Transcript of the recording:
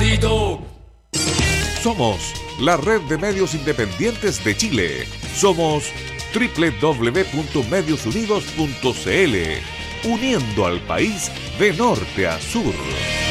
bandito. Somos la red de medios independientes de Chile. Somos www.mediosunidos.cl, uniendo al país de norte a sur.